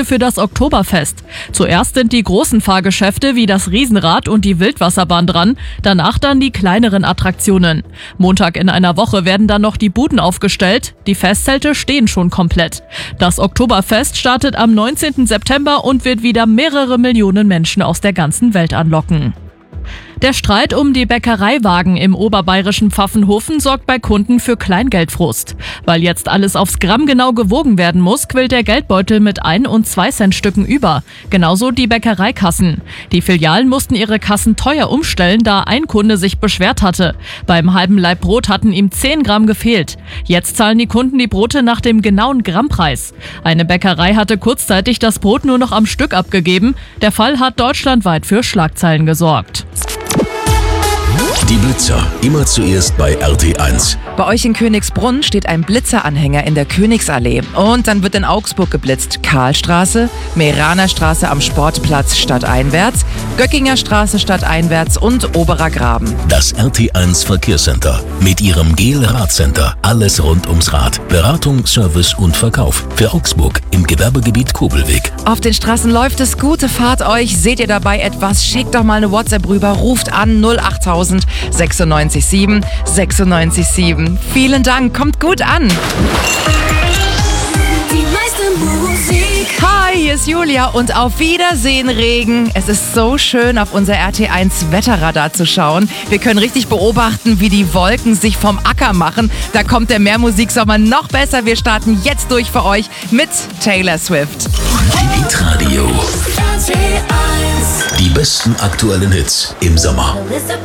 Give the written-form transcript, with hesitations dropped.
heute für das Oktoberfest. Zuerst sind die großen Fahrgeschäfte wie das Riesenrad und die Wildwasserbahn dran, danach dann die kleineren Attraktionen. Montag in einer Woche werden dann noch die Buden aufgestellt, die Festzelte stehen schon komplett. Das Oktoberfest startet am 19. September und wird wieder mehrere Millionen Menschen aus der ganzen Welt anlocken. Der Streit um die Bäckereiwagen im oberbayerischen Pfaffenhofen sorgt bei Kunden für Kleingeldfrust. Weil jetzt alles aufs Gramm genau gewogen werden muss, quillt der Geldbeutel mit 1- und 2-Cent-Stücken über. Genauso die Bäckereikassen. Die Filialen mussten ihre Kassen teuer umstellen, da ein Kunde sich beschwert hatte. Beim halben Laib Brot hatten ihm 10 Gramm gefehlt. Jetzt zahlen die Kunden die Brote nach dem genauen Grammpreis. Eine Bäckerei hatte kurzzeitig das Brot nur noch am Stück abgegeben. Der Fall hat deutschlandweit für Schlagzeilen gesorgt. Die Blitzer, immer zuerst bei RT1. Bei euch in Königsbrunn steht ein Blitzeranhänger in der Königsallee. Und dann wird in Augsburg geblitzt. Karlstraße, Meraner Straße am Sportplatz stadteinwärts, Göckinger Straße stadteinwärts und Oberer Graben. Das RT1 Verkehrscenter mit ihrem GEL-Radcenter. Alles rund ums Rad. Beratung, Service und Verkauf. Für Augsburg im Gewerbegebiet Kobelweg. Auf den Straßen läuft es, gute Fahrt euch. Seht ihr dabei etwas, schickt doch mal eine WhatsApp rüber, ruft an 08000 96 7 96 7. Vielen Dank, kommt gut an. Die meiste Musik. Hi, hier ist Julia und auf Wiedersehen Regen. Es ist so schön, auf unser RT1 Wetterradar zu schauen. Wir können richtig beobachten, wie die Wolken sich vom Acker machen. Da kommt der Meermusiksommer noch besser. Wir starten jetzt durch für euch mit Taylor Swift. Hitradio. RT1. Die besten aktuellen Hits im Sommer.